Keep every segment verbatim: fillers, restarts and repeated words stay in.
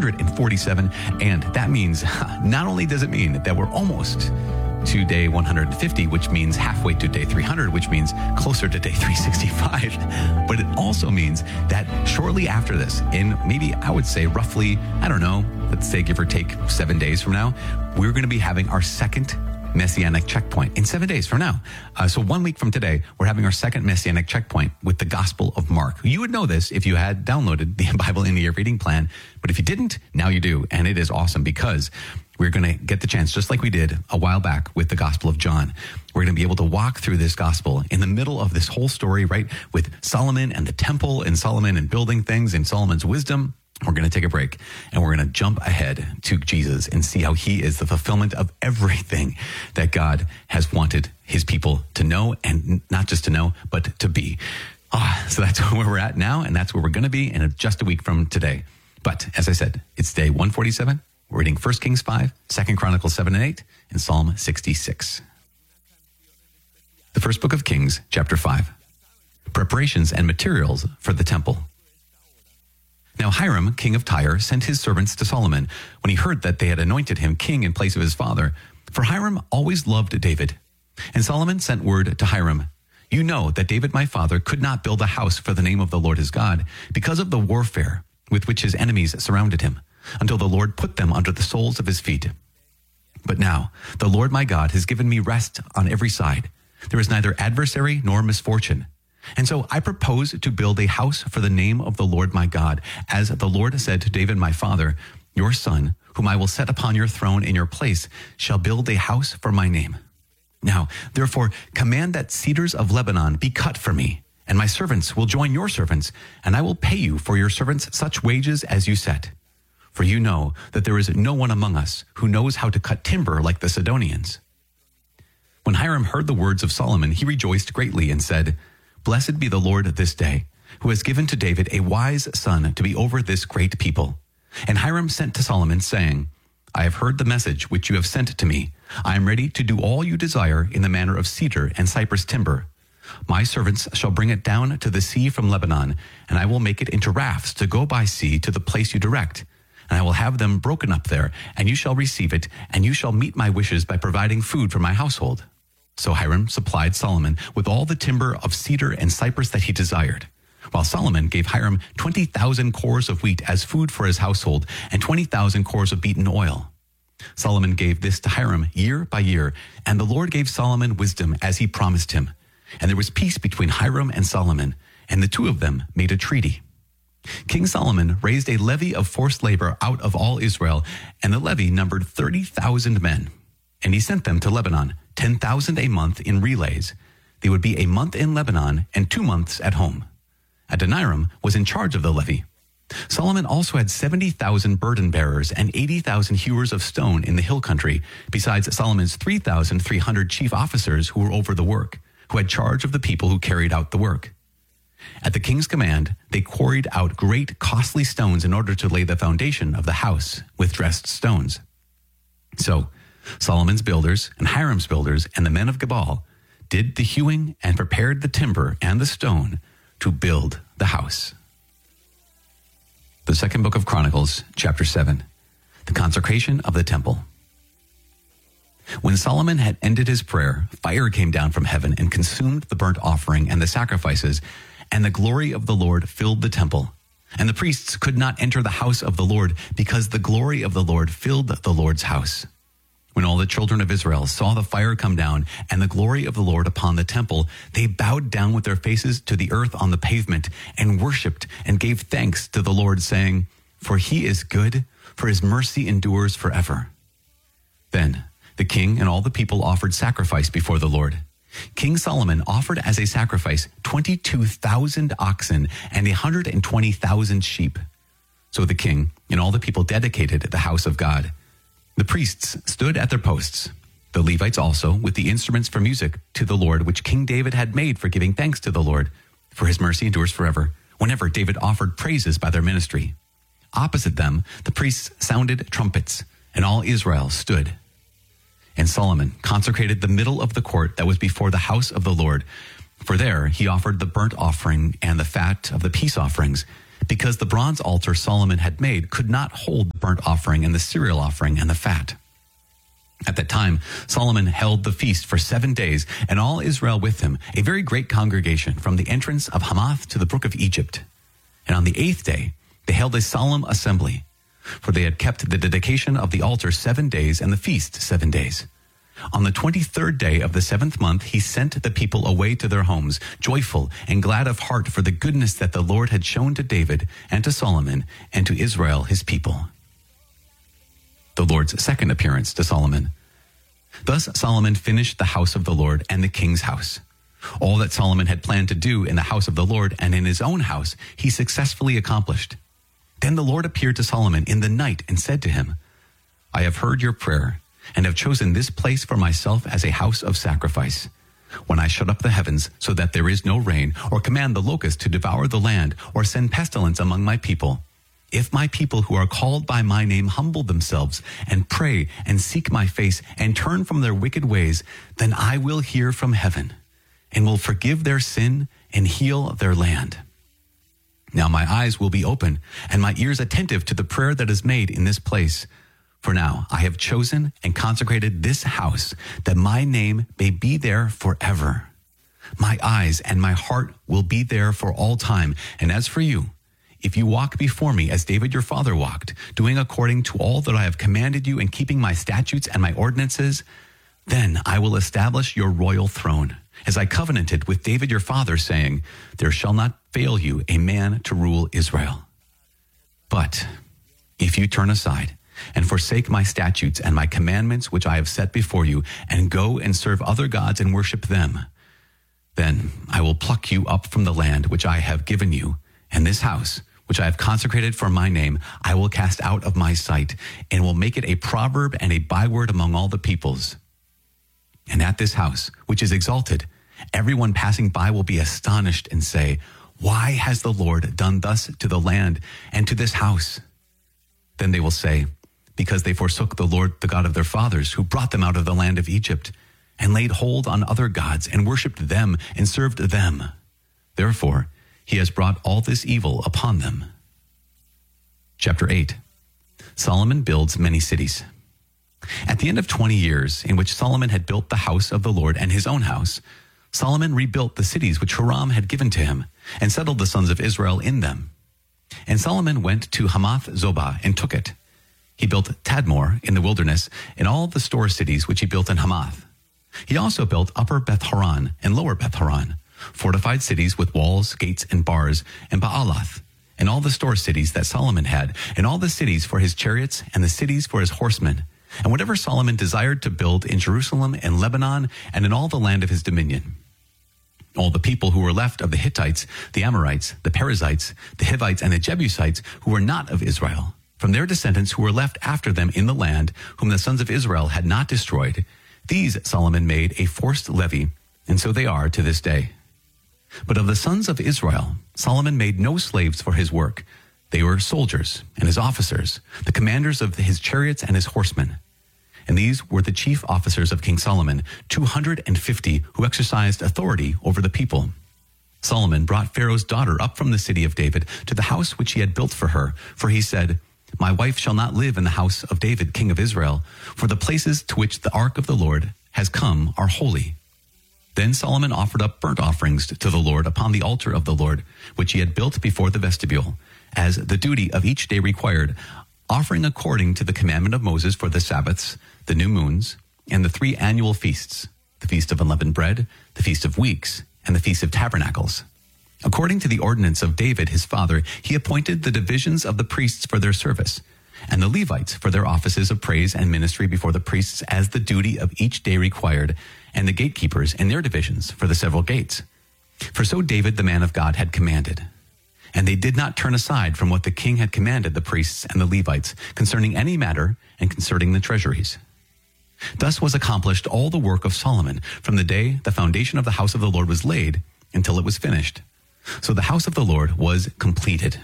hundred forty-seven. And that means, not only does it mean that we're almost to day one hundred fifty, which means halfway to day three hundred, which means closer to day three sixty-five. But it also means that shortly after this, in maybe I would say roughly, I don't know, let's say give or take seven days from now, we're going to be having our second Messianic checkpoint in seven days from now. Uh, so one week from today, we're having our second Messianic checkpoint with the Gospel of Mark. You would know this if you had downloaded the Bible in a Year reading plan, but if you didn't, now you do. And it is awesome because we're going to get the chance, just like we did a while back with the Gospel of John. We're going to be able to walk through this gospel in the middle of this whole story, right? With Solomon and the temple and Solomon and building things and Solomon's wisdom. We're going to take a break and we're going to jump ahead to Jesus and see how he is the fulfillment of everything that God has wanted his people to know, and not just to know, but to be. Ah, so that's where we're at now, and that's where we're going to be in just a week from today. But as I said, it's day one forty-seven. We're reading First Kings five, Second Chronicles seven and eight, and Psalm sixty-six. The first book of Kings, chapter five. Preparations and materials for the temple. Now Hiram, king of Tyre, sent his servants to Solomon when he heard that they had anointed him king in place of his father. For Hiram always loved David. And Solomon sent word to Hiram, "You know that David my father could not build a house for the name of the Lord his God because of the warfare with which his enemies surrounded him, until the Lord put them under the soles of his feet. But now the Lord my God has given me rest on every side. There is neither adversary nor misfortune. And so I propose to build a house for the name of the Lord my God, as the Lord said to David my father, your son, whom I will set upon your throne in your place, shall build a house for my name. Now, therefore, command that cedars of Lebanon be cut for me, and my servants will join your servants, and I will pay you for your servants such wages as you set. For you know that there is no one among us who knows how to cut timber like the Sidonians." When Hiram heard the words of Solomon, he rejoiced greatly and said, "Blessed be the Lord this day, who has given to David a wise son to be over this great people." And Hiram sent to Solomon, saying, "I have heard the message which you have sent to me. I am ready to do all you desire in the manner of cedar and cypress timber. My servants shall bring it down to the sea from Lebanon, and I will make it into rafts to go by sea to the place you direct. And I will have them broken up there, and you shall receive it, and you shall meet my wishes by providing food for my household." So Hiram supplied Solomon with all the timber of cedar and cypress that he desired, while Solomon gave Hiram twenty thousand cores of wheat as food for his household and twenty thousand cores of beaten oil. Solomon gave this to Hiram year by year, and the Lord gave Solomon wisdom as he promised him. And there was peace between Hiram and Solomon, and the two of them made a treaty. King Solomon raised a levy of forced labor out of all Israel, and the levy numbered thirty thousand men. And he sent them to Lebanon, ten thousand a month in relays. They would be a month in Lebanon and two months at home. Adoniram was in charge of the levy. Solomon also had seventy thousand burden bearers and eighty thousand hewers of stone in the hill country, besides Solomon's three thousand three hundred chief officers who were over the work, who had charge of the people who carried out the work. At the king's command, they quarried out great costly stones in order to lay the foundation of the house with dressed stones. So Solomon's builders and Hiram's builders and the men of Gebal did the hewing and prepared the timber and the stone to build the house. The second book of Chronicles, chapter seven, the consecration of the temple. When Solomon had ended his prayer, fire came down from heaven and consumed the burnt offering and the sacrifices, and the glory of the Lord filled the temple. And the priests could not enter the house of the Lord because the glory of the Lord filled the Lord's house. When all the children of Israel saw the fire come down and the glory of the Lord upon the temple, they bowed down with their faces to the earth on the pavement and worshipped and gave thanks to the Lord, saying, "For he is good, for his mercy endures forever." Then the king and all the people offered sacrifice before the Lord. King Solomon offered as a sacrifice twenty-two thousand oxen and one hundred twenty thousand sheep. So the king and all the people dedicated the house of God. The priests stood at their posts, the Levites also, with the instruments for music to the Lord, which King David had made for giving thanks to the Lord, for his mercy endures forever, whenever David offered praises by their ministry. Opposite them, the priests sounded trumpets, and all Israel stood. And Solomon consecrated the middle of the court that was before the house of the Lord, for there he offered the burnt offering and the fat of the peace offerings, because the bronze altar Solomon had made could not hold the burnt offering and the cereal offering and the fat. At that time, Solomon held the feast for seven days, and all Israel with him, a very great congregation, from the entrance of Hamath to the brook of Egypt. And on the eighth day, they held a solemn assembly, for they had kept the dedication of the altar seven days and the feast seven days. On the twenty-third day of the seventh month, he sent the people away to their homes, joyful and glad of heart for the goodness that the Lord had shown to David and to Solomon and to Israel his people. The Lord's second appearance to Solomon. Thus Solomon finished the house of the Lord and the king's house. All that Solomon had planned to do in the house of the Lord and in his own house, he successfully accomplished. Then the Lord appeared to Solomon in the night and said to him, I have heard your prayer and have chosen this place for myself as a house of sacrifice. When I shut up the heavens so that there is no rain, or command the locust to devour the land, or send pestilence among my people, if my people who are called by my name humble themselves and pray and seek my face and turn from their wicked ways, then I will hear from heaven and will forgive their sin and heal their land. Now my eyes will be open and my ears attentive to the prayer that is made in this place. For now I have chosen and consecrated this house that my name may be there forever. My eyes and my heart will be there for all time. And as for you, if you walk before me as David your father walked, doing according to all that I have commanded you and keeping my statutes and my ordinances, then I will establish your royal throne, as I covenanted with David your father, saying, there shall not fail you a man to rule Israel. But if you turn aside and forsake my statutes and my commandments which I have set before you, and go and serve other gods and worship them, then I will pluck you up from the land which I have given you, and this house, which I have consecrated for my name, I will cast out of my sight, and will make it a proverb and a byword among all the peoples. And at this house, which is exalted, everyone passing by will be astonished and say, why has the Lord done thus to the land and to this house? Then they will say, because they forsook the Lord, the God of their fathers, who brought them out of the land of Egypt, and laid hold on other gods, and worshipped them, and served them. Therefore, he has brought all this evil upon them. Chapter eight. Solomon builds many cities. At the end of twenty years, in which Solomon had built the house of the Lord and his own house, Solomon rebuilt the cities which Hiram had given to him, and settled the sons of Israel in them. And Solomon went to Hamath Zobah and took it. He built Tadmor in the wilderness, and all the store cities which he built in Hamath. He also built Upper Beth Horon and Lower Beth Horon, fortified cities with walls, gates, and bars, and Baalath, and all the store cities that Solomon had, and all the cities for his chariots, and the cities for his horsemen, and whatever Solomon desired to build in Jerusalem and Lebanon, and in all the land of his dominion. All the people who were left of the Hittites, the Amorites, the Perizzites, the Hivites, and the Jebusites, who were not of Israel, from their descendants who were left after them in the land, whom the sons of Israel had not destroyed, these Solomon made a forced levy, and so they are to this day. But of the sons of Israel, Solomon made no slaves for his work. They were soldiers and his officers, the commanders of his chariots and his horsemen. And these were the chief officers of King Solomon, two hundred fifty, who exercised authority over the people. Solomon brought Pharaoh's daughter up from the city of David to the house which he had built for her, for he said, my wife shall not live in the house of David, king of Israel, for the places to which the ark of the Lord has come are holy. Then Solomon offered up burnt offerings to the Lord upon the altar of the Lord, which he had built before the vestibule, as the duty of each day required, offering according to the commandment of Moses for the Sabbaths, the new moons, and the three annual feasts, the Feast of Unleavened Bread, the Feast of Weeks, and the Feast of Tabernacles. According to the ordinance of David his father, he appointed the divisions of the priests for their service, and the Levites for their offices of praise and ministry before the priests as the duty of each day required, and the gatekeepers in their divisions for the several gates. For so David the man of God had commanded. And they did not turn aside from what the king had commanded the priests and the Levites concerning any matter and concerning the treasuries. Thus was accomplished all the work of Solomon from the day the foundation of the house of the Lord was laid until it was finished. So the house of the Lord was completed.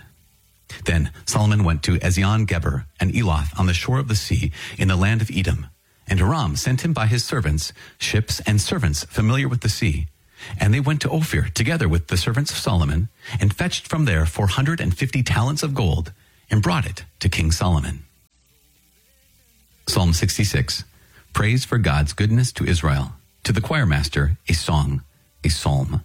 Then Solomon went to Ezion-Geber and Eloth on the shore of the sea in the land of Edom. And Hiram sent him by his servants, ships and servants familiar with the sea, And they went to Ophir together with the servants of Solomon and fetched from there four hundred fifty talents of gold and brought it to King Solomon. Psalm sixty-six, praise for God's goodness to Israel. To the choir master, a song, a psalm.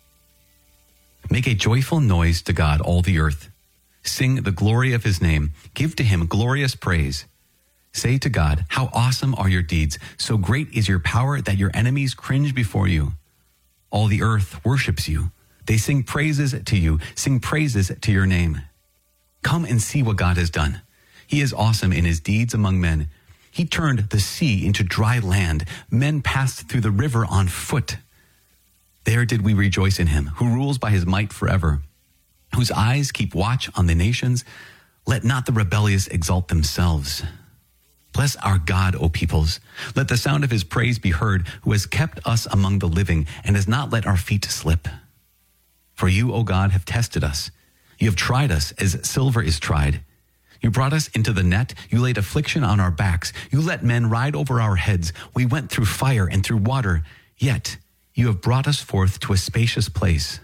Make a joyful noise to God, all the earth. Sing the glory of his name. Give to him glorious praise. Say to God, how awesome are your deeds. So great is your power that your enemies cringe before you. All the earth worships you. They sing praises to you. Sing praises to your name. Come and see what God has done. He is awesome in his deeds among men. He turned the sea into dry land. Men passed through the river on foot. There did we rejoice in him, who rules by his might forever, whose eyes keep watch on the nations. Let not the rebellious exalt themselves. Bless our God, O peoples. Let the sound of his praise be heard, who has kept us among the living and has not let our feet slip. For you, O God, have tested us. You have tried us as silver is tried. You brought us into the net. You laid affliction on our backs. You let men ride over our heads. We went through fire and through water. Yet you have brought us forth to a spacious place.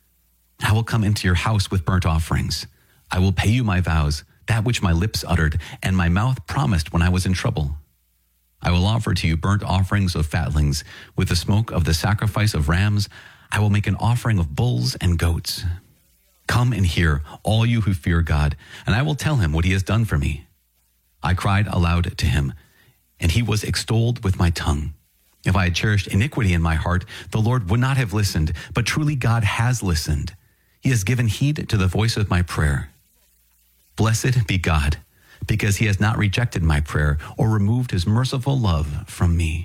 I will come into your house with burnt offerings. I will pay you my vows, that which my lips uttered and my mouth promised when I was in trouble. I will offer to you burnt offerings of fatlings. With the smoke of the sacrifice of rams, I will make an offering of bulls and goats. Come and hear, all you who fear God, and I will tell him what he has done for me. I cried aloud to him, and he was extolled with my tongue. If I had cherished iniquity in my heart, the Lord would not have listened, but truly God has listened. He has given heed to the voice of my prayer. Blessed be God, because he has not rejected my prayer or removed his merciful love from me.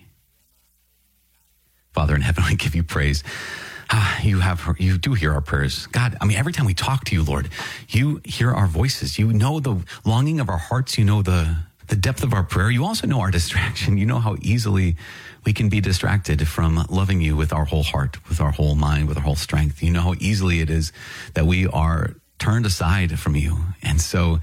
Father in heaven, we give you praise. Ah, you have, you do hear our prayers. God, I mean, every time we talk to you, Lord, you hear our voices. You know the longing of our hearts. You know the, the depth of our prayer. You also know our distraction. You know how easily we can be distracted from loving you with our whole heart, with our whole mind, with our whole strength. You know how easily it is that we are turned aside from you. And so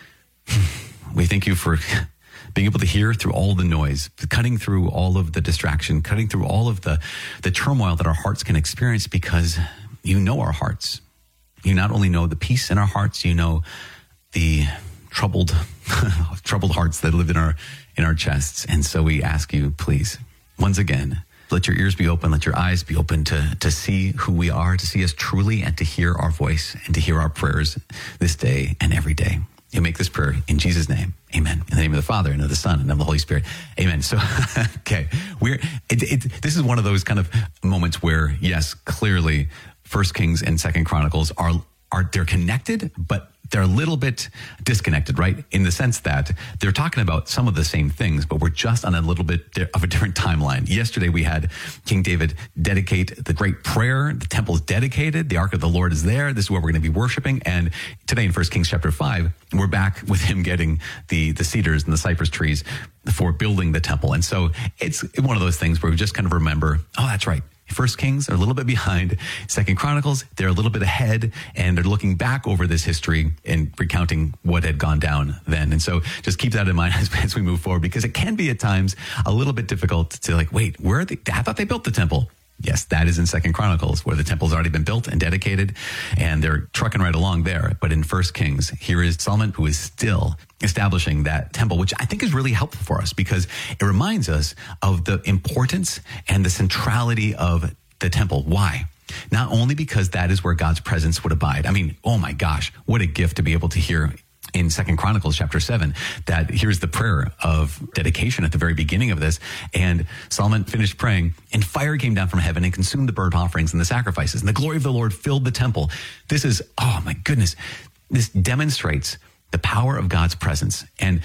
we thank you for being able to hear through all the noise, cutting through all of the distraction, cutting through all of the, the turmoil that our hearts can experience, because you know our hearts. You not only know the peace in our hearts, you know the troubled, troubled hearts that live in our, in our chests. And so we ask you, please, once again, let your ears be open, let your eyes be open to, to see who we are, to see us truly, and to hear our voice and to hear our prayers this day and every day. You make this prayer in Jesus' name. Amen. In the name of the Father, and of the Son, and of the Holy Spirit. Amen. So, okay. We're, it, it, this is one of those kind of moments where, yes, clearly First Kings and Second Chronicles are, are, they're connected, but they're a little bit disconnected, right? In the sense that they're talking about some of the same things, but we're just on a little bit of a different timeline. Yesterday, we had King David dedicate the great prayer. The temple is dedicated. The Ark of the Lord is there. This is where we're going to be worshiping. And today in First Kings chapter five, we're back with him getting the, the cedars and the cypress trees for building the temple. And so it's one of those things where we just kind of remember, oh, that's right. First Kings are a little bit behind. Second Chronicles, they're a little bit ahead, and they're looking back over this history and recounting what had gone down then. And so just keep that in mind as, as we move forward, because it can be at times a little bit difficult to like, wait, where are they? I thought they built the temple. Yes, that is in Second Chronicles, where the temple's already been built and dedicated, and they're trucking right along there. But in First Kings, here is Solomon, who is still establishing that temple, which I think is really helpful for us, because it reminds us of the importance and the centrality of the temple. Why? Not only because that is where God's presence would abide. I mean, oh my gosh, what a gift to be able to hear in Second Chronicles chapter seven, that here's the prayer of dedication at the very beginning of this. And Solomon finished praying, and fire came down from heaven and consumed the burnt offerings and the sacrifices. And the glory of the Lord filled the temple. This is, oh my goodness, this demonstrates the power of God's presence. And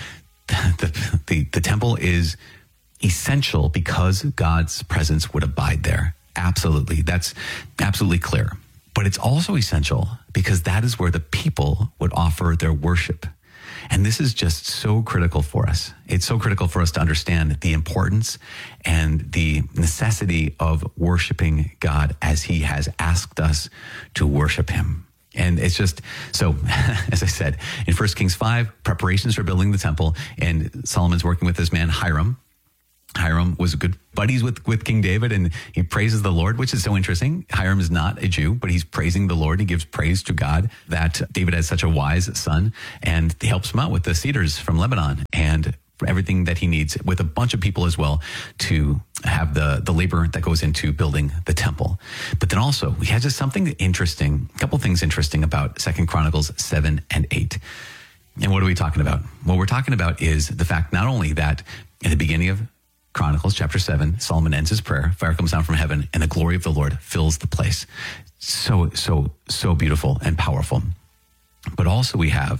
the, the, the temple is essential because God's presence would abide there. Absolutely. That's absolutely clear. But it's also essential because that is where the people would offer their worship. And this is just so critical for us. It's so critical for us to understand the importance and the necessity of worshiping God as he has asked us to worship him. And it's just, so as I said, in First Kings five, preparations for building the temple, and Solomon's working with this man, Hiram. Hiram was good buddies with, with King David, and he praises the Lord, which is so interesting. Hiram is not a Jew, but he's praising the Lord. He gives praise to God that David has such a wise son, and he helps him out with the cedars from Lebanon and everything that he needs, with a bunch of people as well, to have the, the labor that goes into building the temple. But then also, we had just something interesting, a couple things interesting about Second Chronicles seven and eight. And what are we talking about? What we're talking about is the fact not only that in the beginning of Chronicles chapter seven, Solomon ends his prayer, fire comes down from heaven, and the glory of the Lord fills the place. So, so, so beautiful and powerful. But also we have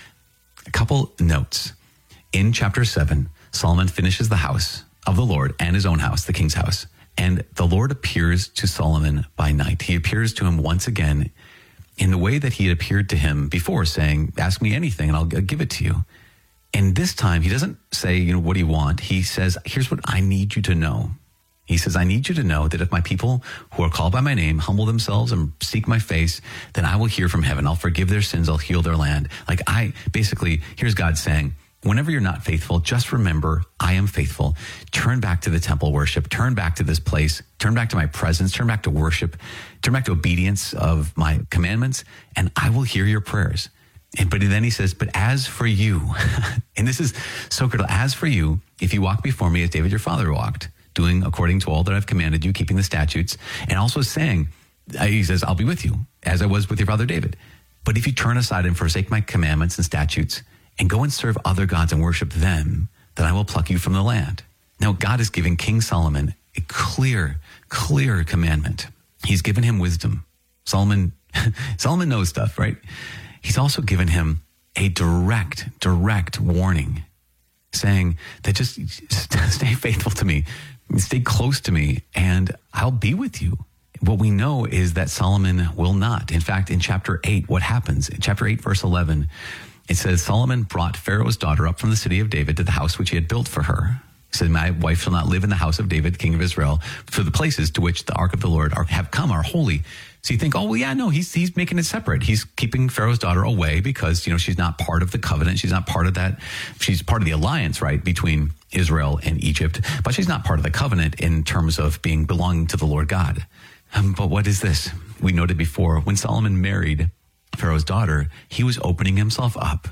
a couple notes. In chapter seven, Solomon finishes the house of the Lord and his own house, the king's house. And the Lord appears to Solomon by night. He appears to him once again in the way that he had appeared to him before, saying, ask me anything and I'll give it to you. And this time he doesn't say, you know, what do you want? He says, here's what I need you to know. He says, I need you to know that if my people who are called by my name humble themselves and seek my face, then I will hear from heaven. I'll forgive their sins. I'll heal their land. Like I basically, here's God saying, whenever you're not faithful, just remember I am faithful. Turn back to the temple worship. Turn back to this place. Turn back to my presence. Turn back to worship. Turn back to obedience of my commandments, and I will hear your prayers. And but then he says, but as for you, and this is so critical, as for you, if you walk before me as David your father walked, doing according to all that I've commanded you, keeping the statutes, and also saying, he says, I'll be with you as I was with your father David. But if you turn aside and forsake my commandments and statutes and go and serve other gods and worship them, then I will pluck you from the land. Now, God is giving King Solomon a clear, clear commandment. He's given him wisdom. Solomon, Solomon knows stuff, right? He's also given him a direct, direct warning, saying that just stay faithful to me, stay close to me, and I'll be with you. What we know is that Solomon will not. In fact, in chapter eight, what happens? In chapter eight, verse eleven, it says, Solomon brought Pharaoh's daughter up from the city of David to the house which he had built for her. He said, my wife shall not live in the house of David, king of Israel, for the places to which the ark of the Lord are, have come are holy. So you think, oh, well, yeah, no, he's he's making it separate. He's keeping Pharaoh's daughter away because, you know, she's not part of the covenant. She's not part of that. She's part of the alliance, right, between Israel and Egypt. But she's not part of the covenant in terms of being belonging to the Lord God. Um, but what is this? We noted before, when Solomon married Pharaoh's daughter, he was opening himself up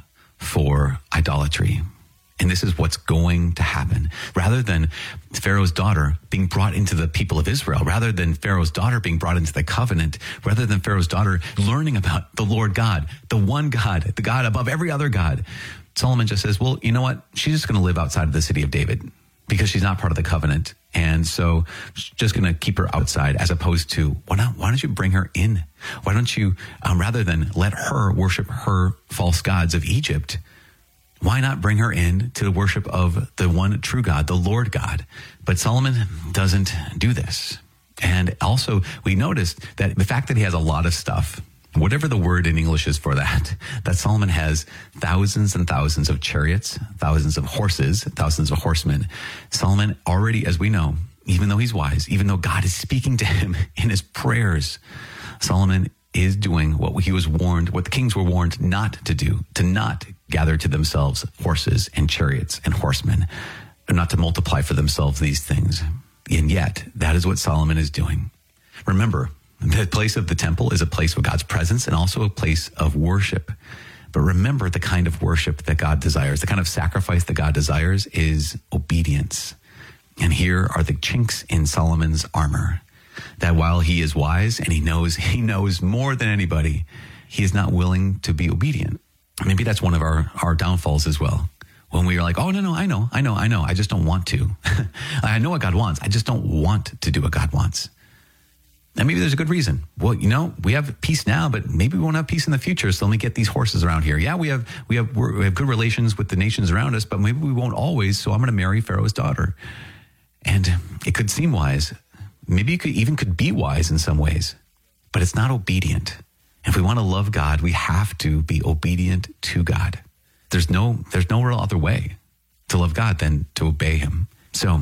for idolatry. And this is what's going to happen. Rather than Pharaoh's daughter being brought into the people of Israel, rather than Pharaoh's daughter being brought into the covenant, rather than Pharaoh's daughter learning about the Lord God, the one God, the God above every other God, Solomon just says, well, you know what? She's just going to live outside of the city of David because she's not part of the covenant. And so just going to keep her outside, as opposed to, why not, why don't you bring her in? Why don't you, um, rather than let her worship her false gods of Egypt, why not bring her in to the worship of the one true God, the Lord God? But Solomon doesn't do this. And also, we noticed that the fact that he has a lot of stuff, whatever the word in English is for that, that Solomon has thousands and thousands of chariots, thousands of horses, thousands of horsemen. Solomon already, as we know, even though he's wise, even though God is speaking to him in his prayers, Solomon is doing what he was warned, what the kings were warned not to do, to not gather to themselves horses and chariots and horsemen, and not to multiply for themselves these things. And yet, that is what Solomon is doing. Remember, the place of the temple is a place of God's presence and also a place of worship. But remember, the kind of worship that God desires, the kind of sacrifice that God desires is obedience. And here are the chinks in Solomon's armor, that while he is wise and he knows, he knows more than anybody, he is not willing to be obedient. Maybe that's one of our, our downfalls as well. When we are like, oh, no, no, I know, I know, I know. I just don't want to. I know what God wants. I just don't want to do what God wants. And maybe there's a good reason. Well, you know, we have peace now, but maybe we won't have peace in the future. So let me get these horses around here. Yeah, we have we have we're, we have good relations with the nations around us, but maybe we won't always. So I'm going to marry Pharaoh's daughter. And it could seem wise. Maybe it could, even could be wise in some ways, but it's not obedient. If we want to love God, we have to be obedient to God. There's no there's no real other way to love God than to obey him. So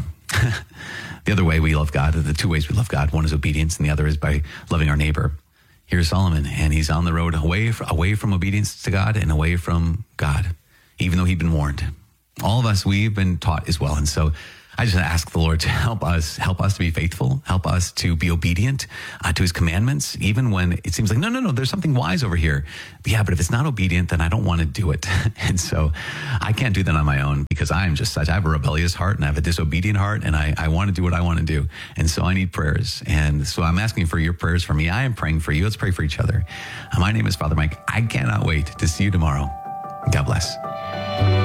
the other way we love God, the two ways we love God, one is obedience and the other is by loving our neighbor. Here's Solomon, and he's on the road away, away from obedience to God and away from God, even though he'd been warned. All of us, we've been taught as well. And so I just ask the Lord to help us, help us to be faithful, help us to be obedient uh, to his commandments, even when it seems like, no, no, no, there's something wise over here. But yeah, but if it's not obedient, then I don't want to do it. And so I can't do that on my own because I'm just such, I have a rebellious heart and I have a disobedient heart and I, I want to do what I want to do. And so I need prayers. And so I'm asking for your prayers for me. I am praying for you. Let's pray for each other. Uh, my name is Father Mike. I cannot wait to see you tomorrow. God bless.